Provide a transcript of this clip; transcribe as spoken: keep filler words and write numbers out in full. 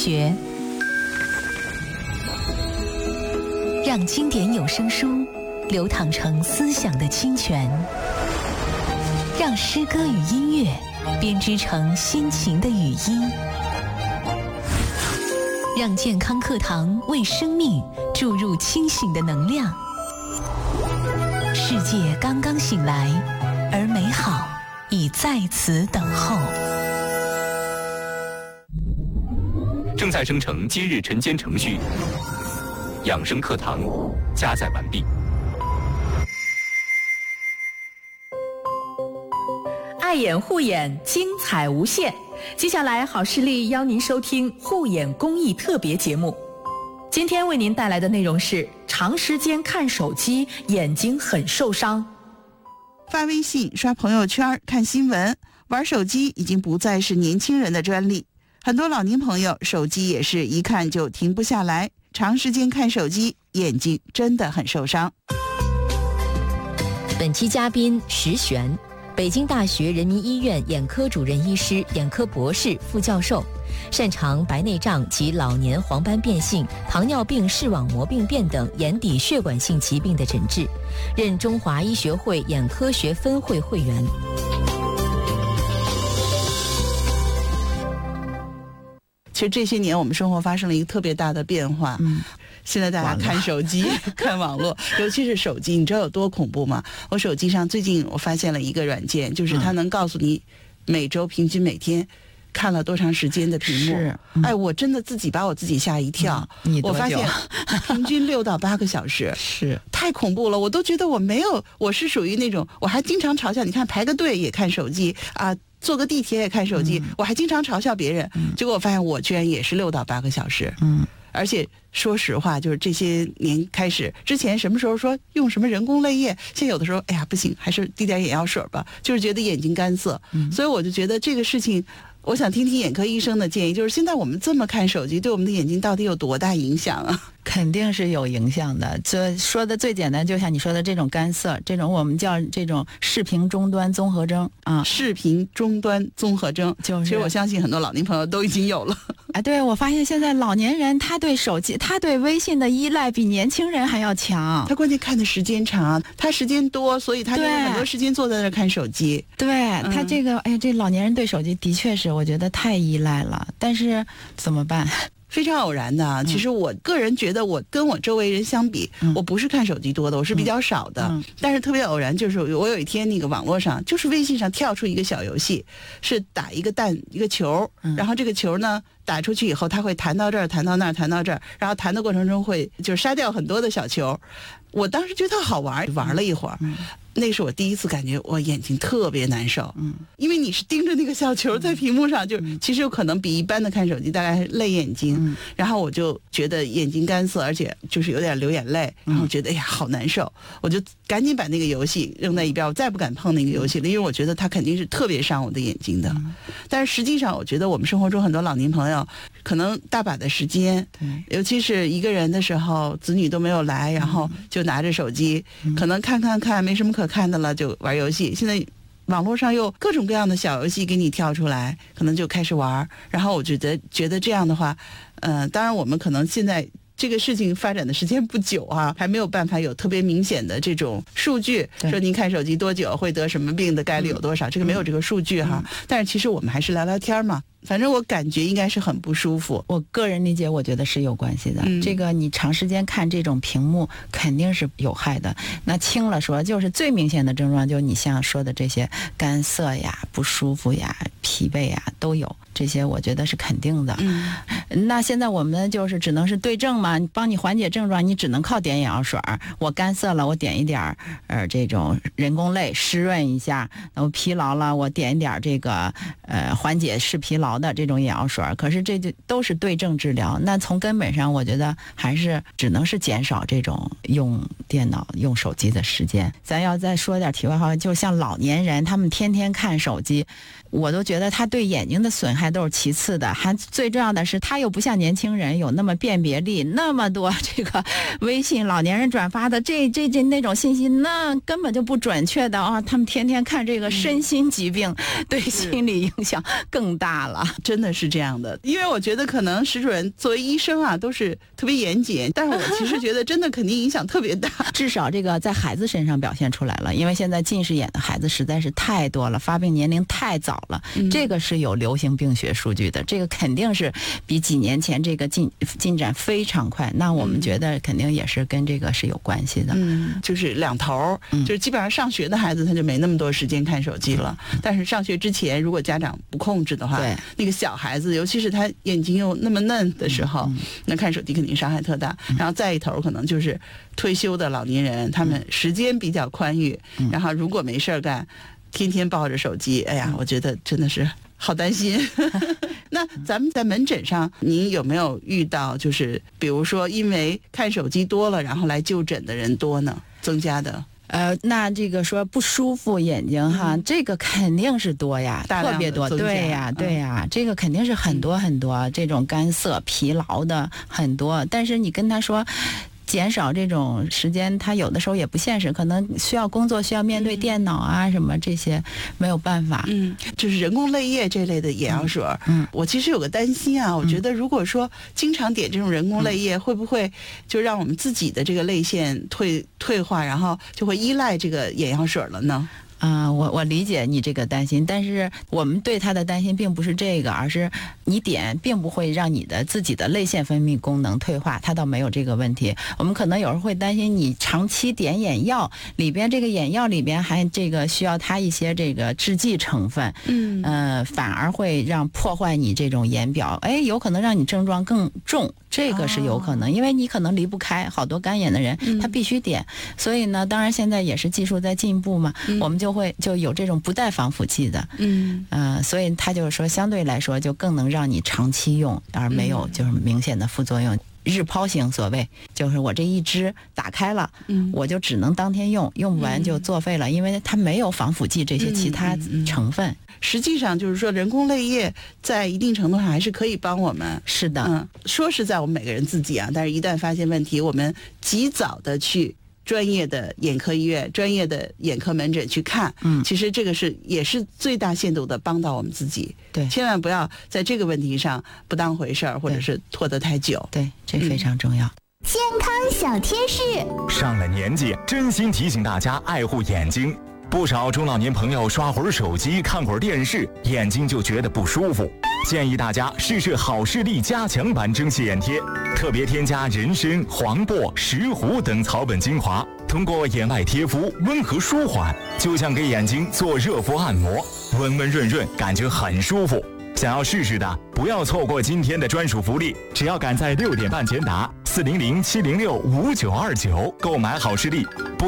学，让经典有声书流淌成思想的清泉，让诗歌与音乐编织成心情的语音，让健康课堂为生命注入清醒的能量。世界刚刚醒来，而美好已在此等候。 正在生成今日晨间程序，养生课堂加载完毕。 爱眼护眼，精彩无限。接下来，好视力邀您收听护眼公益特别节目。今天为您带来的内容是：长时间看手机，眼睛很受伤。 发微信、刷朋友圈、看新闻、玩手机已经不再是年轻人的专利。很多老年朋友手机也是一看就停不下来，长时间看手机，眼睛真的很受伤。 本期嘉宾石璇，北京大学人民医院眼科主任医师、眼科博士、副教授，擅长白内障及老年黄斑变性、糖尿病视网膜病变等眼底血管性疾病的诊治，任中华医学会眼科学分会会员。 其实这些年我们生活发生了一个特别大的变化，嗯，现在大家看手机看网络，尤其是手机，你知道有多恐怖吗？我手机上最近我发现了一个软件，就是它能告诉你每周平均每天看了多长时间的屏幕。是、嗯、哎，我真的自己把我自己吓一跳、嗯、你多久？我发现平均六到八个小时是太恐怖了，我都觉得我没有，我是属于那种我还经常嘲笑，你看排个队也看手机啊，坐个地铁也看手机、嗯、我还经常嘲笑别人、嗯、结果我发现我居然也是六到八个小时。嗯，而且说实话，就是这些年开始，之前什么时候说用什么人工泪液，现在有的时候哎呀不行，还是滴点眼药水吧，就是觉得眼睛干涩、嗯、所以我就觉得这个事情我想听听眼科医生的建议，就是现在我们这么看手机对我们的眼睛到底有多大影响啊？ 肯定是有影响的。这说的最简单，就像你说的这种干涩，这种我们叫这种视频终端综合征啊， 视频终端综合征，就是其实我相信很多老年朋友都已经有了。 哎，对，我发现现在老年人他对手机、他对微信的依赖比年轻人还要强。 他关键看的时间长，他时间多，所以他就有很多时间坐在那儿看手机。 对、嗯、他这个，哎，这老年人对手机的确是我觉得太依赖了，但是怎么办？ 非常偶然的，其实我个人觉得我跟我周围人相比、嗯、我不是看手机多的，我是比较少的、嗯嗯、但是特别偶然，就是我有一天那个网络上就是微信上跳出一个小游戏，是打一个弹一个球、嗯、然后这个球呢打出去以后它会弹到这儿弹到那儿弹到这儿，然后弹的过程中会就是杀掉很多的小球。我当时觉得好玩，玩了一会儿、嗯、那是我第一次感觉我眼睛特别难受，嗯，因为你是盯着那个小球在屏幕上，就其实有可能比一般的看手机大概累眼睛、嗯、然后我就觉得眼睛干涩，而且就是有点流眼泪，然后觉得哎呀好难受，我就赶紧把那个游戏扔在一边，我再不敢碰那个游戏了，因为我觉得它肯定是特别伤我的眼睛的、嗯、但是实际上我觉得我们生活中很多老年朋友可能大把的时间，尤其是一个人的时候，子女都没有来，然后就拿着手机、嗯、可能看看看没什么可看的了就玩游戏，现在网络上又各种各样的小游戏给你跳出来，可能就开始玩。然后我觉得觉得这样的话，呃，当然我们可能现在这个事情发展的时间不久啊，还没有办法有特别明显的这种数据，说您看手机多久会得什么病的概率有多少，这个没有这个数据哈。但是其实我们还是聊聊天嘛，反正我感觉应该是很不舒服。 我个人理解，我觉得是有关系的、嗯、这个你长时间看这种屏幕肯定是有害的。那轻了说，就是最明显的症状就是你像说的这些干涩呀、不舒服呀、疲惫呀都有，这些我觉得是肯定的、嗯、那现在我们就是只能是对症嘛，帮你缓解症状，你只能靠点眼药水。我干涩了，我点一点呃这种人工泪湿润一下，我疲劳了，我点一点这个呃缓解视疲劳的这种眼药水。可是这就都是对症治疗，那从根本上我觉得还是只能是减少这种用电脑用手机的时间。咱要再说点题外话，就像老年人他们天天看手机，我都觉得他对眼睛的损害都是其次的，还最重要的是他他又不像年轻人有那么辨别力，那么多这个微信老年人转发的这这这那种信息，那根本就不准确的啊！他们天天看这个身心疾病，嗯、对心理影响更大了， 真的是这样的。因为我觉得可能石主任作为医生啊，都是特别严谨，但是我其实觉得真的肯定影响特别大， 至少这个在孩子身上表现出来了，因为现在近视眼的孩子实在是太多了，发病年龄太早了，嗯、这个是有流行病学数据的，这个肯定是比几年前这个进进展非常快。那我们觉得肯定也是跟这个是有关系的。 嗯，就是两头，嗯、就是基本上上学的孩子他就没那么多时间看手机了，嗯、但是上学之前如果家长不控制的话，对那个小孩子，尤其是他眼睛又那么嫩的时候，嗯、那看手机肯定伤害特大。嗯、然后再一头可能就是退休的老年人，他们时间比较宽裕，嗯、然后如果没事儿干，天天抱着手机，哎呀，我觉得真的是好担心。那咱们在门诊上，您有没有遇到就是比如说因为看手机多了，然后来就诊的人多呢？增加的？ 呃，那这个说不舒服眼睛哈，嗯、这个肯定是多呀，特别多，对呀，对呀，嗯、这个肯定是很多很多，嗯、这种干涩、疲劳的很多。但是你跟他说减少这种时间，他有的时候也不现实，可能需要工作，需要面对电脑啊、嗯、什么这些，没有办法。 嗯，就是人工泪液这类的眼药水。嗯，我其实有个担心啊，我觉得如果说经常点这种人工泪液，嗯、会不会就让我们自己的这个泪腺退退化，然后就会依赖这个眼药水了呢？ 啊、呃，我我理解你这个担心，但是我们对他的担心并不是这个，而是你点并不会让你的自己的泪腺分泌功能退化，它倒没有这个问题。我们可能有人会担心你长期点眼药，里边这个眼药里边还这个需要它一些这个制剂成分，嗯，呃，反而会让破坏你这种眼表，哎，有可能让你症状更重。这个是有可能，因为你可能离不开，好多干眼的人他必须点，所以呢，当然现在也是技术在进步嘛，我们就会就有这种不带防腐剂的，嗯，呃，所以他就是说相对来说就更能让你长期用，而没有就是明显的副作用。日抛型所谓就是我这一支打开了，嗯，我就只能当天用，用不完就作废了，嗯、因为它没有防腐剂这些其他成分。嗯嗯嗯、 实际上就是说，人工泪液在一定程度上还是可以帮我们。 是的， 嗯，说实在，我们每个人自己啊，但是一旦发现问题，我们及早的去专业的眼科医院、专业的眼科门诊去看，嗯，其实这个是也是最大限度的帮到我们自己。 对， 千万不要在这个问题上不当回事儿，或者是拖得太久。 对，这非常重要。嗯、 健康小贴士， 上了年纪，真心提醒大家爱护眼睛。不少中老年朋友刷会儿手机、看会儿电视，眼睛就觉得不舒服。建议大家试试好视力加强版蒸汽眼贴，特别添加人参、黄柏、石斛等草本精华，通过眼外贴敷温和舒缓，就像给眼睛做热敷按摩，温温润润，感觉很舒服。想要试试的，不要错过今天的专属福利，只要赶在六点半前打四零零七零六五九二九购买好视力。不